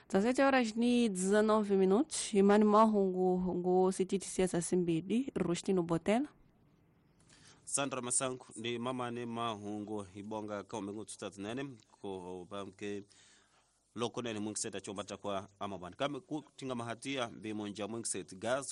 17 horas ni 19 minutos. Imani mahungu ngo sititi siasa simbidi Rustino Botela. Sandra Masanku ni mama ni mahungu ibonga kaume ngututatu nene ko bamke loko nene mwingseta chombata kwa amabani kame kutinga mahatia bimonja mwingseta gas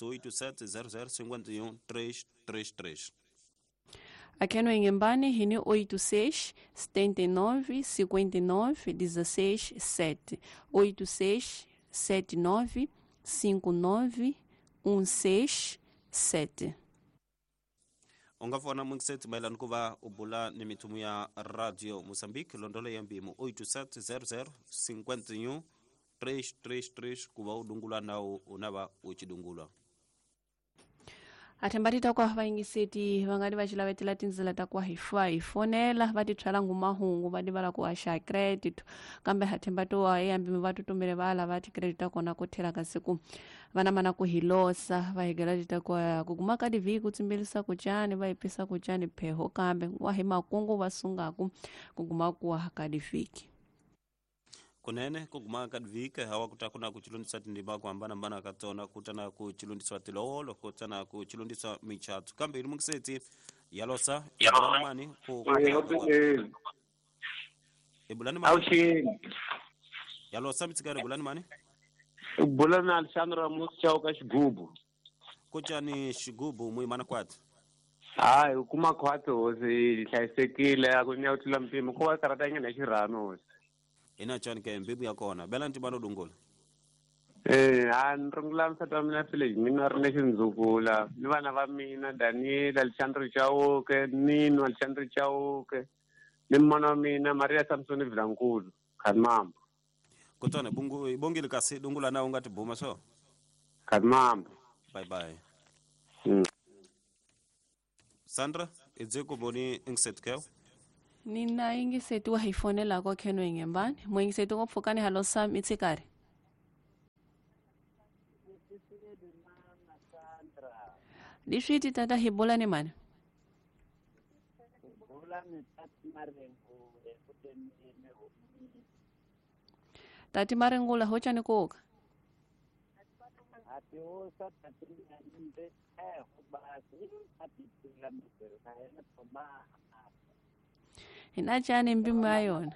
870051 Aqui no Inhambane, hini 86 79 59 16 7 86 79 59 16 7. ongafona mwingseta mailani kuva ubula ni mitumu ya radio Mozambique londole ya mbimu 870051 kuva udungula nao unava uchidungula. Atembati kwa vaingiseti vangadi vachilavetela tinzila takwa hifua ifonela vatithwala ngumahungu vadi vala kuasha credit kambe hatembati waeyambimi vatutumile vala vati credit akona kuthela kasiku vanamana kuhilosa vahigela titakwa kukumakadi vii kutsimbilisa kuchani vaipisa kuchani pheho kambe wahi makungu vasungaku kukumakuwa hakadi viki kunene kuguma kadvike hawa kutakuna kuchilundisa tindima kwambana mbana katona kutana kuchilundisa tilolo kutana kuchilundisa michatu kambe ili mukiseti yalosa mani ibulani mani yalosa mitsigari ibulani mani bulana Alexandra Muschauka Shigubu kuchani Shigubu muimana kwati hayi kuma khwato hosi hlayisekile akunyawutila mpimo kuva karatanya na xirhami hosi ina chani ke mbibu yakona bela ntibano dungula ni rungula msati wa mina village mina ri ne xindzukula ni vana va mina Daniel Alexandre Chauke Nino Alexandre Chauke ni mana wa mina Maria Samson Vilankulu Khadimambo kutone bongile kasi dungula na ungati buma so Khadimambo bye bye Sandra idzeko boni ingsetkeo nina ingiseti wahifonela kwa keno ingembani mwingiseti kopfukani halosa mitsikari diswiti tata hibola ni mani tati marengula hocha ni kuoka inachani mbimu ayona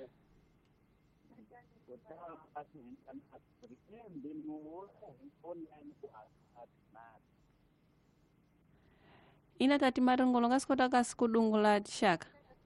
ina tati marengula ngasikota kasikudungula tishaka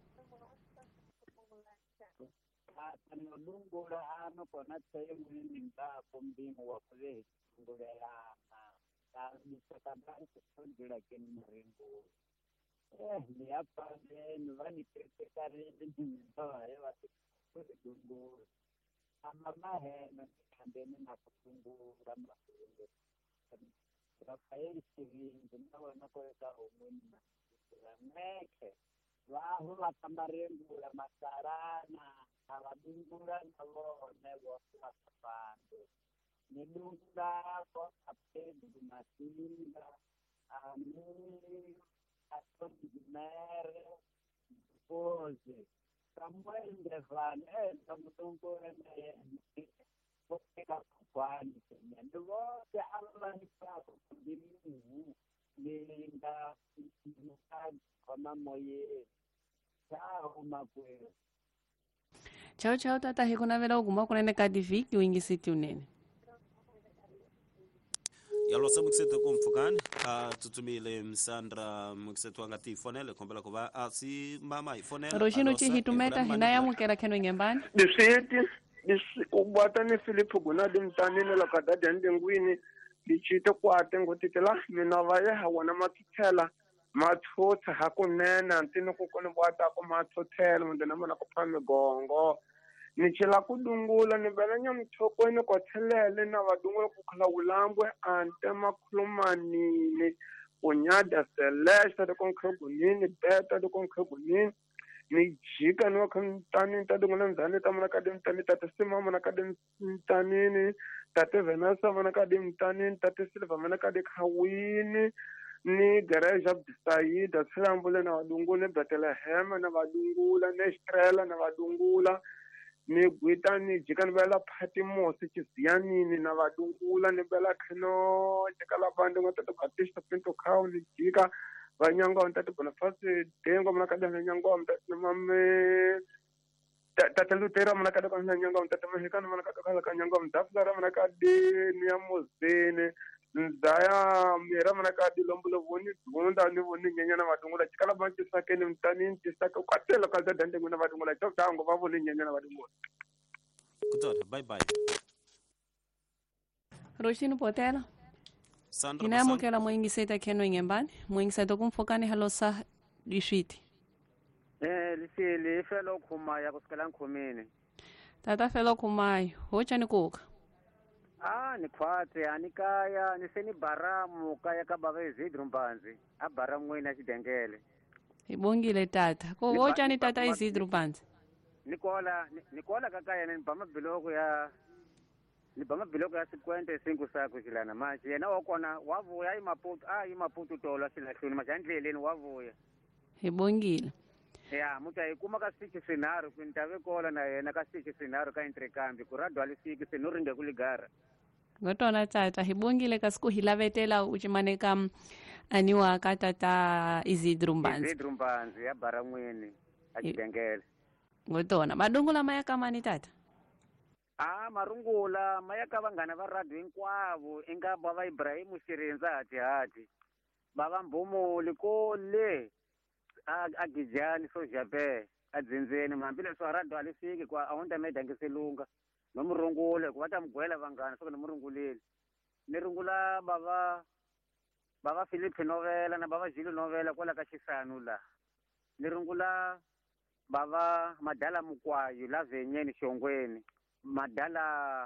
dungula ano kona tsaye mwini ngako mbimu wa kule dungula ya misakabani kundula keni marengo ni hapa ni vani kare ni ndoa ya kule dungula ama mahena kandeni na kutungula marengo Rafael Sivinzi naona kweka umwini na meke wahu wakamarengula masarana abadungula nabo nebo sapando nidungula ko apedi masinga ami asodi mere pose Samuel Ndevane tamudungula naye kokeka kwani ndio alani kwa kudimu ninda kama moye chao makwe chao tata hikuna vela uguma kunene kadi viki uingisiti unene yalosa mukisete kumfukani tutumile msandra mukisete wangati ifonele kombela kuba asi mama ifonele roshino chihitumeta hinaya mukera keno ngembani disiti ubata ni Philip Gunadi mtanini la kadadi ndengwini lichite kwate ngotitela mina vaye hawana matutela mathutha hakunena ntini kukoni bwata ko mathuthela mundena mana ko phame gongo nichela kudungula ni belanya mthokweni ko thelele na vadungula kukhala ulambwe ante makhulumanini unyada celeste de konkhebunini beta de konkhebunini ni jika no kantani ta dungula nzani ta mana kadem tani ta sima mana kadem tanini ta venasa mana kadem tanini ta silva mana kadem khawini ni garage abdisai da silambule na vadungula Bethlehem na vadungula na Estrela na vadungula ni gwita ni jika ni bela Patmos chizianini na vadungula ni bela khano jikala bandu ngata Batista Pinto Khao ni jika vanyanga ntatu Boniface dengo mnakada nyanga mtatu mame tata Lutera mnakada kwa nyanga mtatu mahikana mnakada kwa nyanga mtaflara mnakadi ni amozene nzaya mera mnakadi lombulo voni dunda ni voni nyanya na vadungula jikala bandu sakeni mtani tisaka kwatela kaza dande nguna vadungula tango vavoni nyanya na vadungula kutoda bye bye Roxino Potela. Sandra Inayamukela muyingiseta kheno ingembani muyingiseta kumfokani halosa lishwiti lisili felo khumaya kusikela nkhumini tata felo khumayo hocha ni kuka ni khwatse anikaya niseni baramu kaya ka baba Isidro Mbanzi a baramweni a xidengele ibongile tata ko hocha ni tata Isidro Mbanzi nikola kakaya ni bama biloko ya sikwente singu sakho xilana manje yena wakona wavuya imaputu tolo xilahlweni maxandleleni wavuya ibongile ya muta ikuma ka six scenario kwintave kola na yena ka six scenario ka entrekambi kuradwa lisiki senuringe kuligara ngotona tata hibongile kasiku hilavetela uchimane ka aniwa ka tata Isidro Mbanzi ya baramweni a xidengele ngotona madungula maya kamani tata marungula maya ka vanghana va radio hinkwavo inga bava Ibrahimu Xirinza hati bava Mbumuli kole a Gijani Sojabe a Dzindzeni mambi leswi a radio alisiki kwa awunda medangiselunga no murungule ku va ta mugwela vanghana swo ni murunguleli ni rungula bava Philip Novela na bava Jilo Novela kwala ka Xisanu la ni rungula bava Madala Mukwayo la Venyeni Xongweni Madala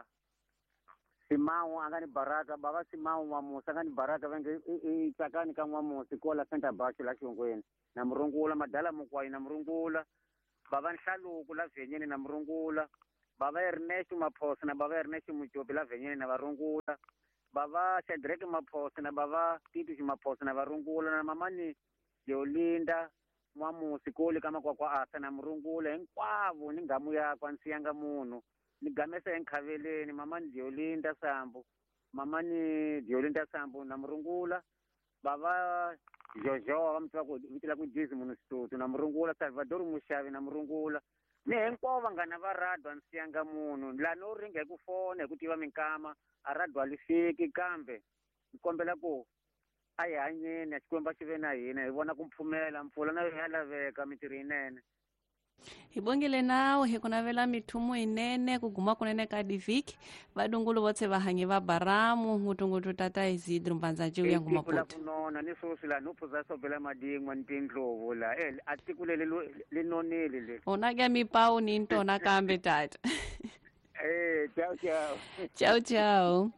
Simao angani baraka baba Simao Mwamusi angani baraka venge tsakani ka Nwamusi kola center back la Xongweni na murungula Madala Mukwayo na murungula baba Nhlaluku la Venyeni na murungula baba Ernest Maphosa na baba Ernest Mujobi la Venyeni na varungula baba Shadrack Maphosa na baba Titus Maphosa na varungula na mamani Yolinda Nwamusi kole kama kwa asa na murungula hinkwavo ni ngamu yakwa nsiyanga munhu ni gamesa enkhaveleni mamani Diolinda Sambu na murungula baba Jojo vamtwa ku vitila ku Jizi Munstitutu na murungula Salvador Mushavi na murungula ni hinkwavo vanghana va radwa nsiyanga munhu la no ringa hi ku fona hi ku tiva minkama a radwa lifiki kambe ni kombela ku a hi hanyeni a Xikwembu xi ve na hina hi vona ku mpfumela mpfula na ya laveka mitirho yinene hibongile nawo hi kunavela mithumu inene kuguma kunene ka diviki vadungulu votse vahanyi va baramu ngutungutu tata Isidro Mbanzi uya ngumaputu kunona ni sosi la nuphu za sobela madingwa ni tindlovu la atiku leli linonile le onake mipau ni ntona kambe tata ciao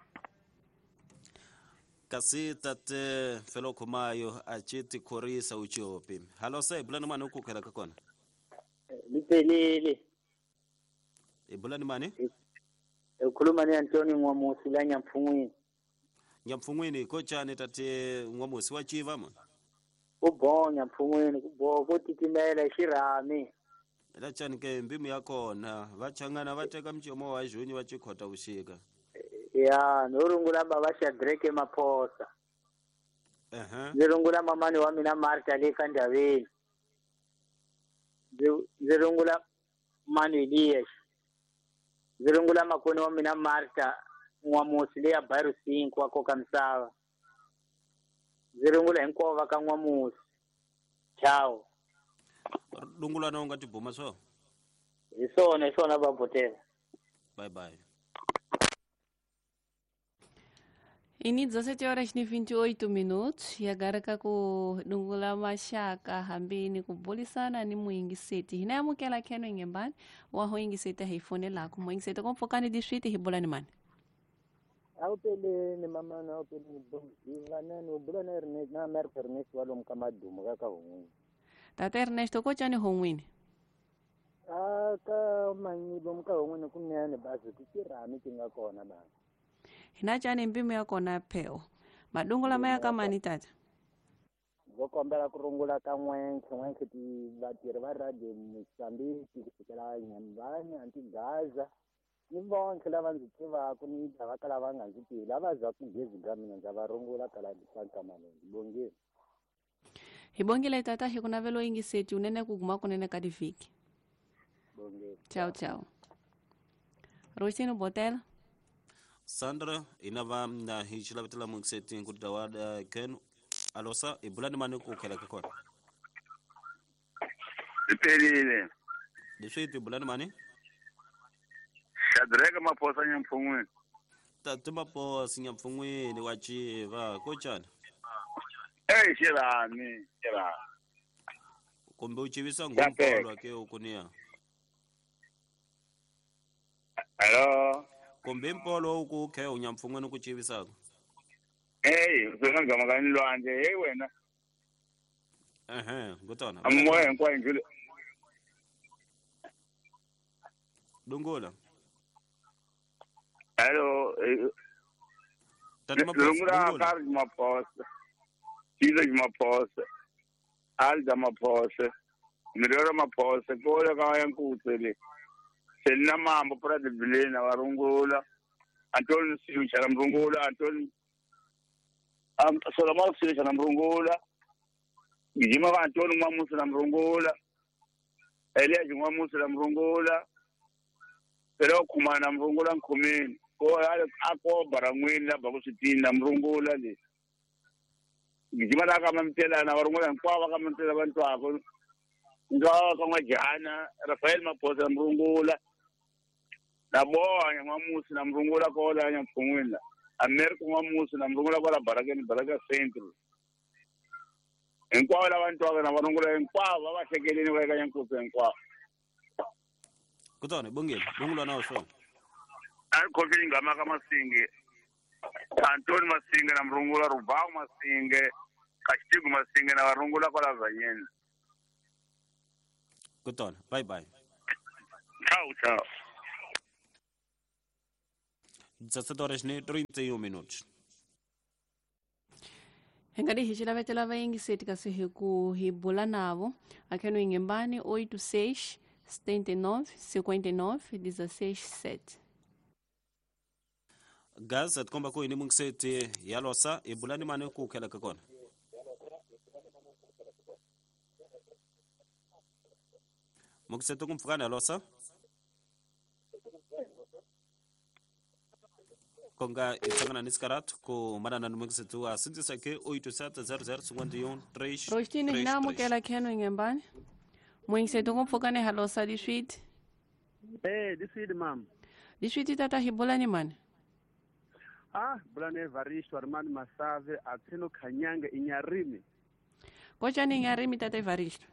kasi tate felo khumayo a chiti khorisa uchopi halo se bulani mani ukukela ka kona Lipelele. Bulani mani Ukhuluma ni Antonio Nwamusi la Nyamfungwini. Nyamfungwini ko chani tate Nwamusi wa chiva ma Ubon Nyamfungwini kubo kutitimela xirami. la chani ke mbimu ya kona vachangana vateka mchomo wa juni va chikhota ushika ya norungula baba Shadrack Maphosa nirungula mamani wa mina Martha le ka Ndaveni zirungula manu Elias zirungula makoni wa mina Martha Nwamusi le ya Bairu 5 wa koka Msava zirungula hinkwavo ka Nwamusi ciao dungula na unga tibuma so isona babotela bye bye ini 17:28 yagaraka ku dungula mashaka hambini kubulisana ni muingiseti hinayamukela kheno ingembani waho ingiseti haifone lako muingiseti komfokani diswiti hibulani mani awupeleni mamana awupeleni ivanani ubula na Ernest na America Ernest walom kamadumo ka Hongweni tata Ernesto ko chani Hongweni ka manyibo mka Hongweni kunene basi kutirami tinga kona basi hina chani mbimu ya kona peo madungula maya kamani tata vo kombela ku rungula ka n'wentlhe ti vatirhi va radio Mozambique kusukela Nyambani anti Gaza ni vontlhe lava ndzi tivaka ni lava ka lava nga ndzi tivi lava zwaku gezi ka mina ndza va rungula kala Santa Malonga bongeni hi bongile tata hi kuna velo yingiseti unene ku guma kunene ka divhiki bongeni ciao Rosino Botela Sandra inava na hi chilavetela mungiseti ku dawada ken alosa ibulani mani ku khela ka kona Ipelile leswi ibulani mani Shadraka Maposa Nyamphungwini tatimapo sinyapfungwini wa chiva kochana xirhani kumbe u chivisa ngompolo ke ukuniya hello kumbe mpolo ku khe unyamfungwini ku chivisaka zona ngama ka nilwandle wena ngotona amoya hinkwayo njule Dungula hello Dungula Carlos Maposa Tito Maposa Alda Maposa Mirora Maposa kola ka yankutsele selina mambo para de bilena warungula Antonio Siucha na mrungula Antonio Solomon Siucha na mrungula Gijima ka Antonio Mwamusi na mrungula Elia Mwamusi na mrungula pero kumana mrungula nkhumeni ko ako barangwini la bakusitini na mrungula le Gijima la ka mamtela na warungula nkwa ka mamtela bantu ako ngawa ka ngwajana Rafael Maposa mrungula Naboya Mwamusi na mrungula ko la Nyamphungwini America Mwamusi na mrungula ko la Baraka Central Enkwa la bantu ako na warungula enkwa ba hlekeleni ka Nyankusu enkwa kutone bongile bongulwa nawo so Alkhofini ngama ka Masinge Antoni Masinge na mrungula Rubao Masinge Kashtigu Masinge na warungula ko la Vanyeni kutone bye ciao Dzatsatoras ni 31 minutos Hengadi hi chilavetela vayingiseti kasi hi ku hi bula navo akheno ingembani 86 79 59 16 7 Gaza tkomba ko ini mungiseti yalosa ibulani mani ku khela ka kona mungiseti kumfukana yalosa konga itsangana niskaratu ku manana mungiseti wa sintisa ke 870051 Rostini hinamukela kheno ingembani Mwingiseti kumfukane halosa diswiti diswidi mama diswiti tata hi bulani mani bulani Evaristo Armando Masave atsino khanyanga inyarimi kochani inyarimi tata Evaristo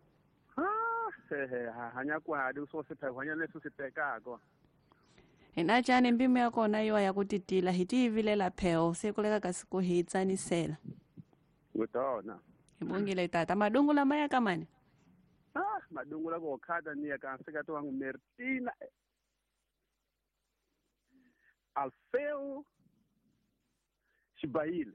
hanya ku hadi usosiphe hanya leso sitekako hina chani mbimo ya kona yo ya kutitila hitivilela pheo sekuleka kasiku hitsanisela utona ibongile tata madungu lama ya kamani madungu la ko khada ni ya kanseka to wangu Mertina Alfeo Shibaile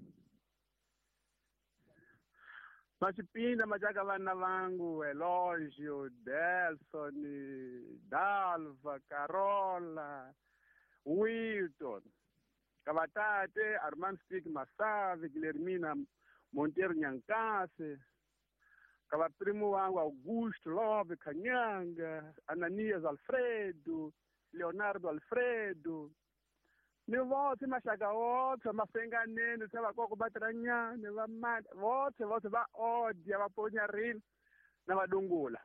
Machipinda majaka vana vangu Elogio Delson Dalva Carola Wilton Kabatate Armand Stick Masave Guilhermina Monteiro Nyankase Kaba primo wangu Augusto Love Kanyanga Ananias Alfredo Leonardo Alfredo ni vote mashaka wote masenganeni sebakoko batranyane bamali vote ba odia baponya ril na badungula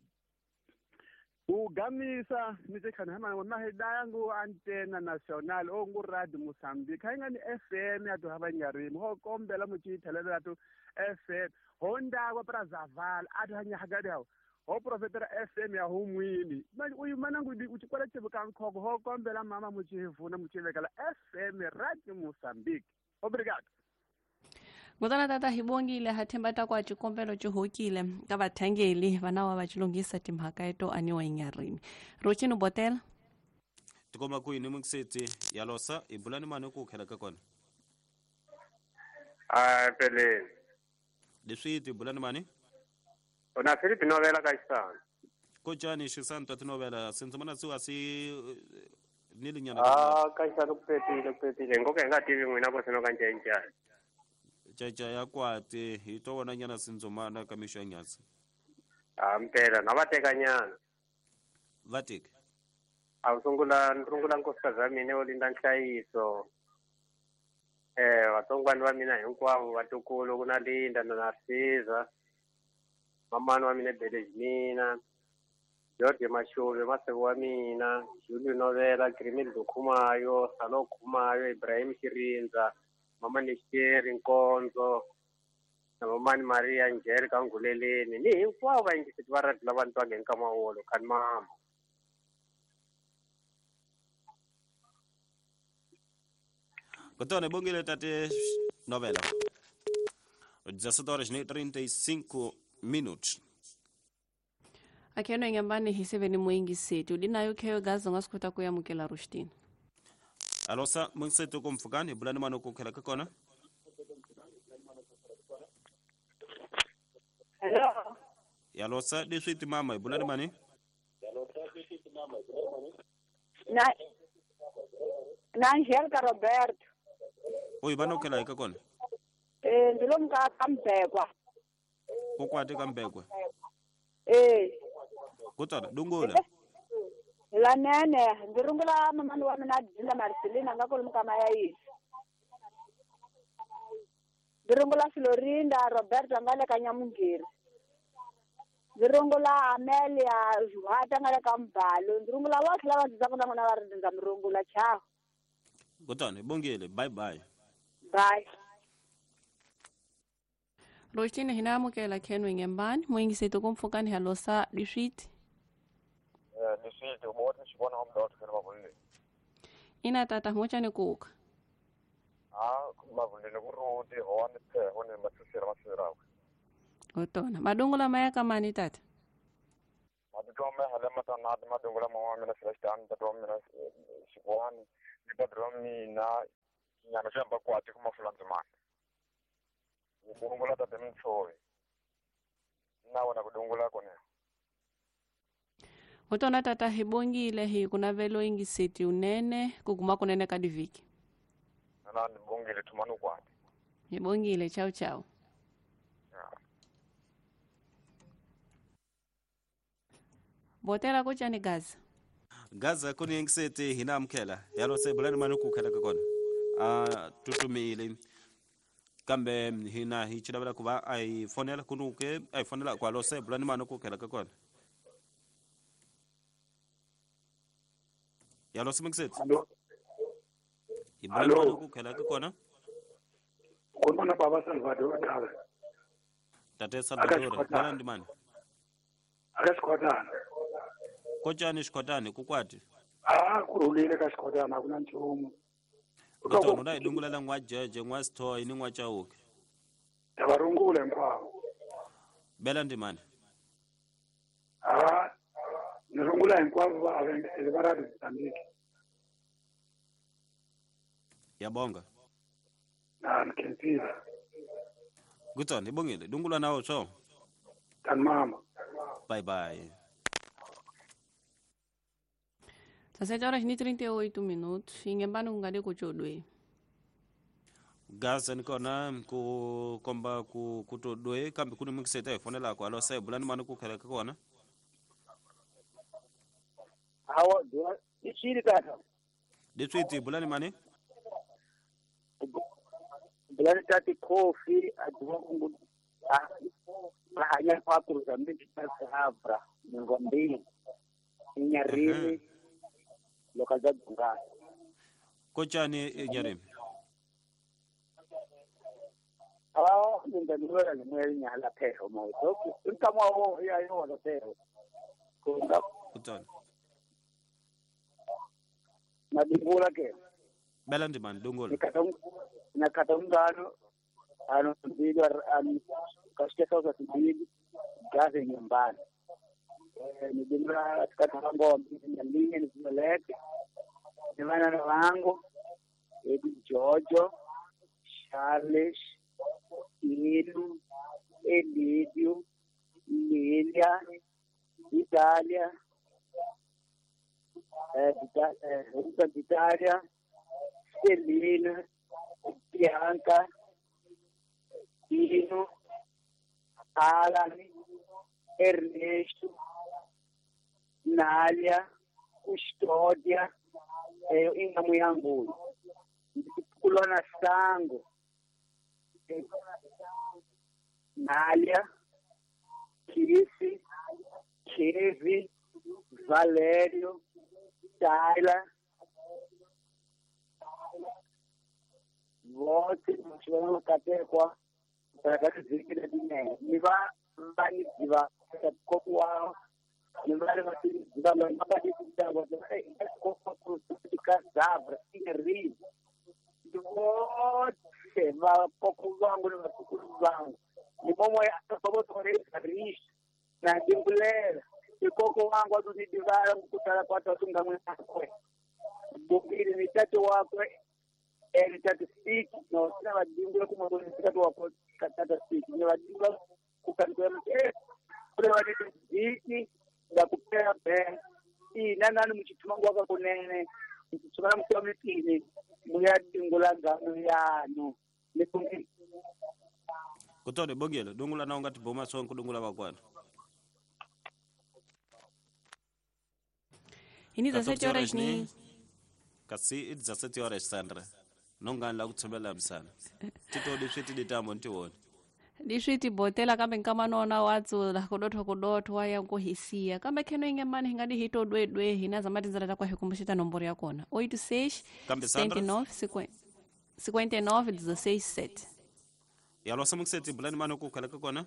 ugamisa nisekhana hama ngomaheda yangu antena national ongu radio Mozambique hayingani FM yato habanyarimi ho kombela muchithelele yato FM honda kwa Brazzaville ati hanyahagadawo ho profetera FM ya humwini uyu manangu uchikwala chibukankhoko ho kombela mama muchivuna muchivekala FM radio Mozambique obrigado Ngotana tata hibongile hathemba ta kwa chikombelo chihokile ka vathangeli vana wa vachilungisa timhaka eto aniwa inyarimi Rochino Botela tikoma ku ini mungiseti yalosa ibulani mani ku khela ka kona pele Leswiti bulani mani? Ona Philip novela kaisana. Kochani shisanto tinovela senzomana siwa si nilinyana Kaisana kupetile ngoke ngativi mwina koseno kanjenjani. chacha yakwate hitowona nyana sinzomana kamisha nyasi. Mpela navateka nyana. Vatik. Awusungula nkosikazi wa mina olinda nhlayiso. Vatsongwana va mina hinkwavo vatukulu ku na Linda na Narcisa. Mamani wa mina Belejmina. George Mashuve maseve wa mina. Julio Novela, Grimil Dukhumayo, Salo Khumayo, Ibrahim Shirinza, Mama Nisheri Nkonzo, na Mamani Maria Angelica Nguleleni. Ni hinkwavo va yingiseti va radio lava ntwaka hi Nkamawolo khani mama. Kotone bongile tate novela. 17:35 minutos. Akeno ngambani hiseveni mwingi seti udinayo kheyo gazo ngasikhuta kuyamukela Rushdin. Alosa mungseto kumfukani bulani mano kukhela kakona. Hello. Yalosa leswiti mama bulani mani? Na Angelica Roberto. Oyi banokela kakona. Ndilo mka Kambekwa. Kokwate Kambekwa. Kutana dungula. La nene ndirungula mamani wa mina Dila Marcelina ngakolo mkama ya hii. Ndirungula Florinda Roberto ngale kanyamungiri. Ndirungula Amelia Zuhata ngale kambalo. Ndirungula wakhla vanzizakuna ngona varinda mrungula chao. Kutana bongile bye bye. Bye. Rushdin hinamukela Keno ngambani mwingi seti kumfukani halosa Dishwiti. Dishwiti ubote shibona homdot kana mabulile. Ina tata mocha ni kuka. Mabulile kuruti hone te hone matusira masira. Otona madungula mayaka mani tata. Madungula halema tanad madungula mama mina celestan madungula shibona nibadromi na nyama shamba kwati kuma fulanzimani. Kudungula tate mtsowe. Naona kudungula kone. Otona tata hibongile hi kuna velo ingi seti unene kuguma kunene kadiviki. Nana bongile tumanu kwati. Hibongile chao chao. Botela kuchani Gaza. Gaza kuni ngiseti hinamkela. Yalose bulani mano kukhela kakona. Tutumile. Kambe hina hichidabela kuba ai fonela kunuke ai fonela kwa lose bulani mano kukhela kakona. Yalose mingset. Hello. Ibulani mano kukhela kakona. Kuna baba Salvador dala. Tate Salvador bulani mani. Akasikotana. Kochani shikotani kukwati. Kurulile kasikotana kuna nchumu. Kutona unai dungula la ngwajeje ngwasto ini ngwachauke. Tabarungule mkwao. Bela ndimani. Nirungula mkwao wa elevarado Mozambique. Yabonga. Na nkempila. Kutona ibongile dungula nawo so. Tan mama. Bye bye. Tá 7:38 minutos. Ingembani kungade kuchodwe. Gaza nikona ku komba ku kutodwe kambi kuni mukiseta ifonela kwa lo sai bulani manu kukhela kakona. Hawa ishiri tata. Detwiti bulani mani. Bulani tati kofi adungu hanya kwa Mozambique Sabra Ngombe Nyarimi lokaza dunga. Kochani Nyarimi. Ninda niwela ni mweli nyala peho moto. Nkama wo ya yo la peho. Kunga Kutona. na dingula ke. Bela ndimani dungula. Nakatungano ano ndigo kashike sasa ndigo gaze nyumbani. Ni dingula katambo mbili ni zimeleke. Ni wana wangu Edi Jojo Charles Ilu Sagitária, Celina, Bianca, Tino, Alan, Ernesto, Nália, Custódia, Ingamuyangulo. Kulona Sango, Nália, Kisi, Kevi, Valério, Tyler, vote mchwana katekwa takati zikira dine niba bani diba ko wa niba ba diba lo mabadi diba ko ko ka zabra ri vote va poco wangu na kukuru wangu ni momo ya sababu tore ri na dimbulera ikoko wangu atudivara kutala kwa tunga mwana kwa bukiri mitatu wako tatu speak no sina wadimbula kumwona mitatu wako katata speak ni wadimbula kukandoa kule wadite hiki na kupea be hii nani mchitumangu wako kunene mchitumana mkiwa mitini muyadingula ngano yano nikungi kutone bogelo dungula na ungati boma sonko dungula bakwana ini 17 horas ni kasi 17 horas Sandra nongani la kuthobela msana titodi switi ditambo ntiwona diswiti botela kambe nkamanona watsula kudotho waya nkuhisia kambe kheno ingemani hingadi hito dwedwe hina zamati nzala kwa hikumbushita nomboro yakona 86 kambe Sandra 59 16 yalo samukseti bulani mano ku kala kona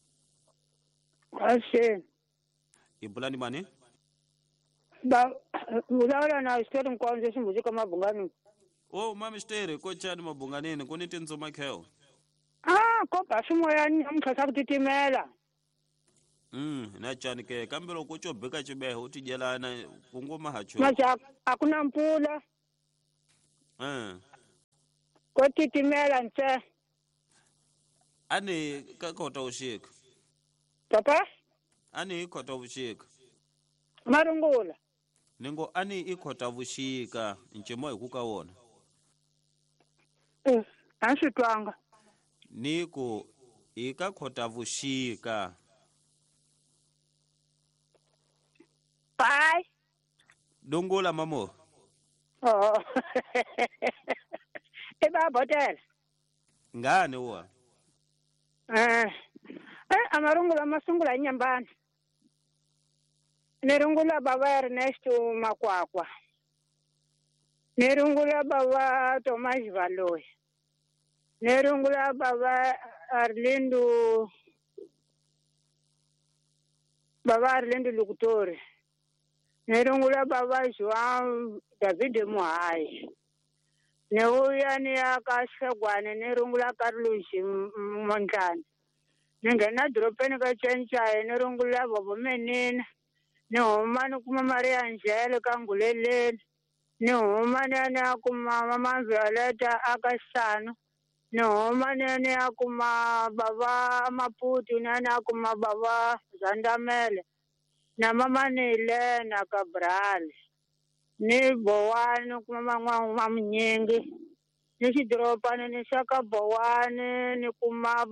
Ashe. ibulani mani Ba ulala na story mkwanza simbuzi kama bungani. Oh mama stere ko chani mabunganeni kuni tinzo makheo Ko basumo yani amthasa kutitimela. Na chani ke kambe lo kucho beka chibe uti jelana kungoma hacho Macha akuna mpula. Ko titimela nse. Ani kakota ushika Papa? Ani ikota ushika Marungula. Ningo ani ikota vushika nchemo ikukawona Anshitwanga. Niko ikakhota vushika Bye. Dungula mamo Eba botel. Ngane wa Amarungula masungula nyambani. Nerungula baba Ernesto Makwakwa. Nerungula baba Thomas Valoy. Nerungula baba Arlindo Lukutore. Nerungula baba João David Muhai. Neuya ni akashagwane nerungula Carlos Montana. Ningena dropeni ka chencha nerungula baba menina. Ni humani kuma Maria Angela Kanguleleni. Ni humani akuma Mama Violeta Akasano. Ni humani akuma Baba Maputu ni akuma Baba Zandamele. Na Mama Nile na Cabral. Ni Bowani kuma Mama Mnyingi. Ni Sidropani ni Shaka Bowani ni kuma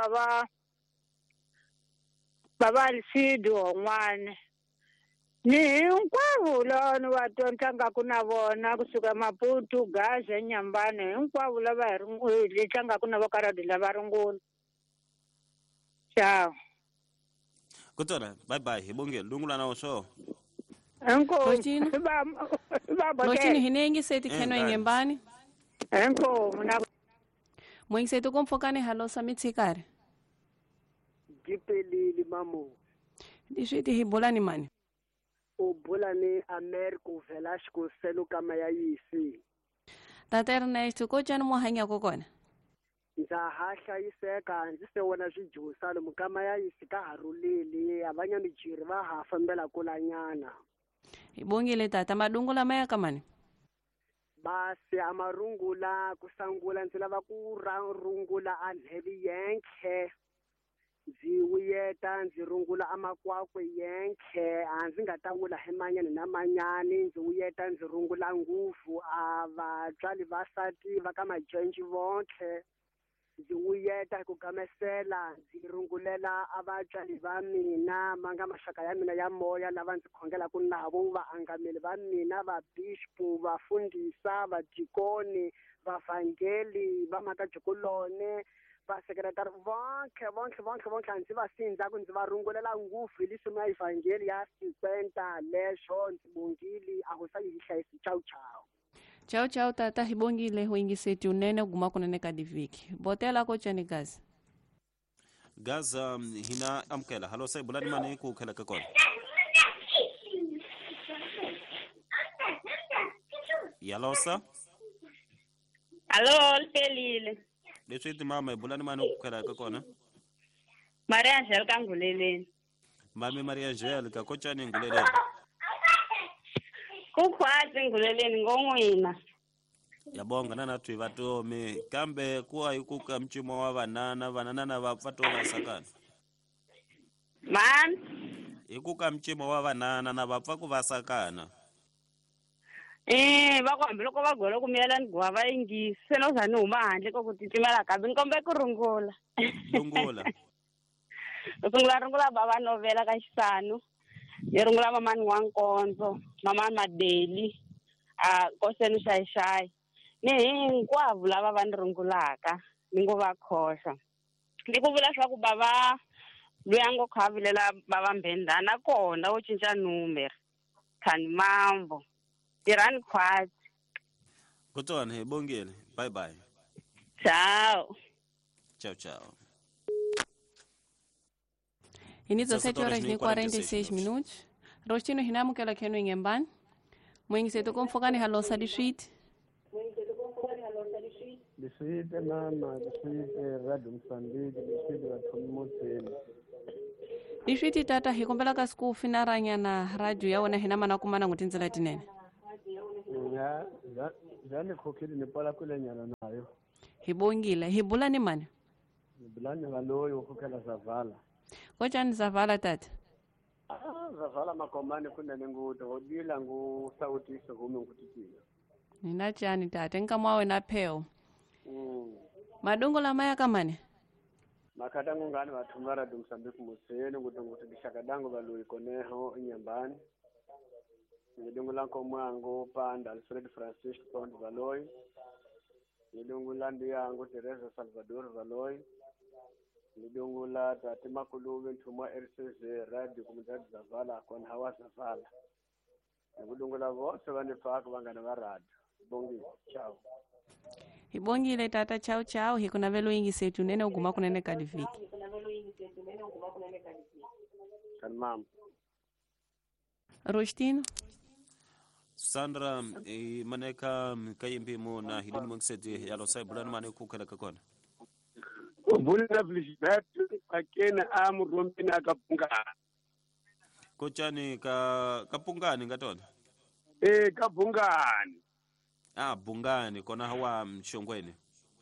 Baba Alcido Mwane. Ni hinkwavu loni watontanga kuna vona kusuka Maputu Gaza Nyambane hinkwavu lava litanga kuna vakaradila varungula. Ciao. Kutona bye bye hibongela dungula na osho Enko Lochini hinengi seti kheno ingembani Enko Mwingi seti kumfokane halo samitsikare Dipelili mamo Diswiti hibulani mani Ubulani America Velasco selo kama ya yisi Tata Ernesto ko chani muhanya kokona Nza hasha iseka nzise wona swijusalo mukama ya yisi ka harulili abanya mijiri va hafambela kulanyana Ibongile tata madungula maya kamani basi amarungula kusangula nzila va ku rungula anhevi yenkhe ndzi wuyeta ndzi rungula amakwakwe yenkhe ndzi nga ta vula hi manyani na manyani ndzi wuyeta ndzi rungula nguvu vatswali vasati va ka majenji vonkhe ndzi wuyeta hi ku gamesela ndzi rungulela vatswali va mina ma nga maxaka ya mina ya moya lava ndzi khongelaku navo vaangameli va mina vabishopu vafundhisa vadikoni vavhangeli va makajukulone vasekretari vonke ndzi va sindzaku ndzi va rungulela nguvu hi lisimu ya ivhangeli ya sikwenta leswo ndzi bongile a hosa yi hlayisi chau chau tata hi bongile ho yingiseti unene guma kunene ka diviki botela ko chani gazi hina amkela halo sai bulani mane ku khela ka kona yalosa Allo, Pelile. Leswi ti mama bulani mane ku khela ka kona Maria Angel ka Nguleleni. Mami Maria Angel ka kochani Nguleleni. Ku khwatsi Nguleleni ngongwina. Yabonga na nathu vatomi kambe ku ayi ku ka mchimo wa vanana na vapfato va sakana. Man. Iku ka mchimo wa vanana na vapfa ku va sakana. Va ku hambi loko va golo ku miyela ni gwa va yingise no za ni huma handle ko ku titimela kambe ni kombe ku rungula. Rungula. Rungula baba novela ka xisanu. Ni rungula mamani wa nkonzo, mamani Madeli, Koseni Shayishai. Ni hinkwavo lava va ni rungulaka ni ngo va khosa. Ni ku vula leswaku baba loyi a ngo khavilela baba Mbhendana kona wo cinca numero. Khani mambo. Tirani khwatsi. Kutona he bongile. Bye bye. Ciao. Ciao. Inizo 7 horas ni 46 minutos. Rostino hinamukela kenu ingembani. Mwingisetu kumfokani halosa di street. Disuite mama, disuite Radio Msambiki, disuite Watumutini. Disuite tata hikombela ka siku finaranya na radio ya wona hina mana kumana ngutinzela tinene. Zani khokili ni pala kule nyala nayo. Hibongile, hibula ni mani? Hibula ni ngaloyo khokela Zavala. Kochani Zavala tata? Zavala makomani kuna ninguto, odila ngu sauti iso hume nkutitina. Nina chani tata, nka mwawe na peo. Madungo la maya kamane? Makadangu ngani watumara dumsambiku museni, ngutu bishakadangu balu ikoneho inyambani. Nidungu lanko mwangu panda Alfred Francis Pond Valoy. Nidungu landi yangu Teresa Salvador Valoy. Nidungu la tatima kulume ntumwa RCZ radio kumitati Zavala kwa hawa Zavala. Nidungu la vose wanifaka wangana wa radio. Bongi, ciao. Hibongile tata chao hikuna velo ingi setu nene uguma kunene kadiviki. Kan mam. Rostino? Sandra maneka kayimbi mo na hidini mungseti yalo sai bulani mane ku khela ka kona. Bulina Flisbert akena amurombina akapungana. Kochani kapungani ngatona? Kapungani. Bungani kona hawa mshongweni.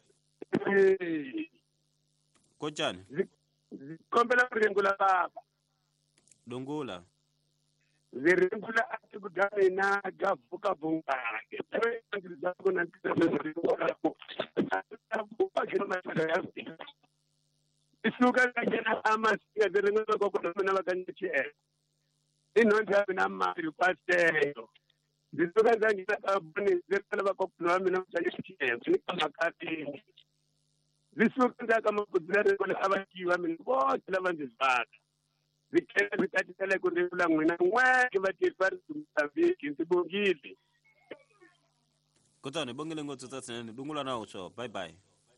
Kochani? Zikombela kurengula baba. Dongula. Zirengula ati kudame na gavuka bungani. Twe ngiriza kuna ntizirengula ko. Isuka kajena amasiya zirengula ko kuna bakanyiche. Inonja na mari paseo. Zisuka zangira kabuni zikala bakopuna mina mutanyishiye nikamakati zisuka ndakama kuzilare kona abakiwa mina bote labandizaka zikela zikatitele kurevula mwina mwake batifari Msambiki ntibongile Kutone bongile ngotsutsatsenene dungula nawo so bye bye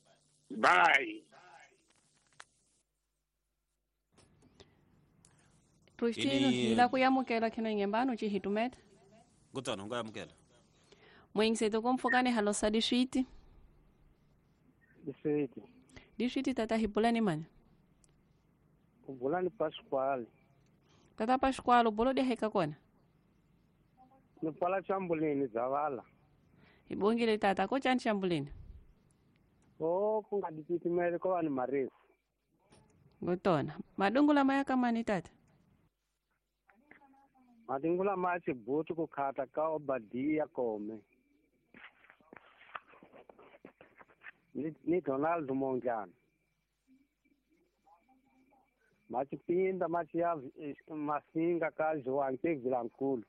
Rustino hila kuyamukela keno ingembano chihitumeta Kutona ngayamukela Mwingisetu kumfokani halosa di street. Di street tata hibulani mani? Ubulani Pasquale. Tata Pasquale ubulo di heka kona? Nipala chambulini Zavala. Hibongile tata kochani chambulini? Kungadipiti mele kwa ni marefu. ngotona madungu lama ya kamani tata madungu lama ya Chibuti kukhata ka Obadia Kome ni Donald Monjana machipinda machia masinga ka Joan Vilankulu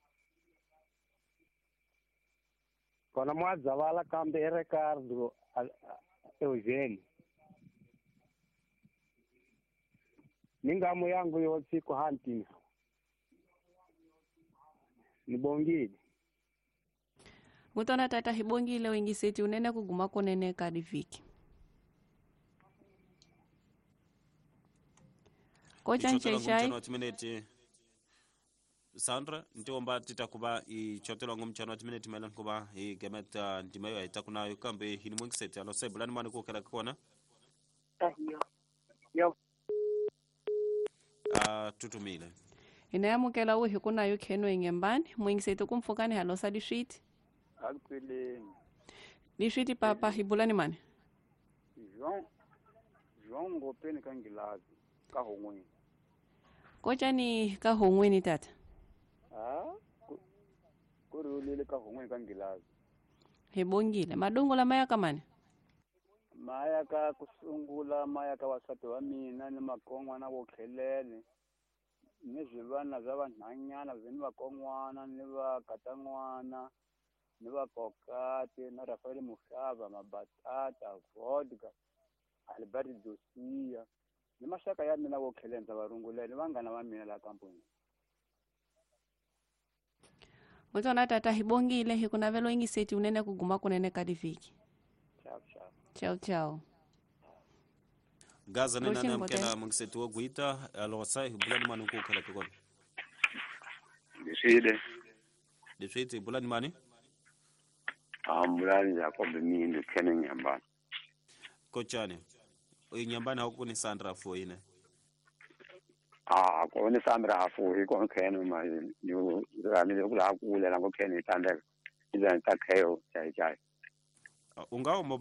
kona mwadzavala kambe Ricardo Eugene ningamu yangu yotsi hunting nibongile ngutona tata hibongile wengiseti unene kuguma konene kadi viki kocha ncheshai Sandra ntiomba titakuba ichotelo ngomchano wa minute mela kuba igemeta ndimayo itakunayo kambe hini mwengiseti alo sebulani mani kukela kona yo tutumile inayamukela uhi kunayo kheno ingembani mwengiseti kumfukani halosa dishwiti akuphileni dishwiti papa hibulani mani Jean ngopeni kangilazi kahongweni kocha ni kahongweni tata kuri ulile kahongweni kangilazi hibongile madungu lama ya kamani maya ka kusungula maya ka wasati wa mina ni makongwana wo khelele ni zvivana za vanhanyana ni vakongwana ni vakatangwana ni vakokati na Rafael Mushava Mabatata Vodka Albert Dosia ni mashaka ya mina wo khelenza varunguleni vangana va mina la kampuni ngutona tata hibongile hikunavelo ingiseti unene kuguma kunene kadi viki chao Gaza nena namkela mwengiseti wo guita alosa hibulani mani kukela kona Dishwiti hibulani mani Mbulani Jacob Mindu kene nyambani kochani nyambani hakuni Sandra foine ko ni Sandra hafu iko kene ma ni rani kula kule la ko kene tande izan takeo chai ungao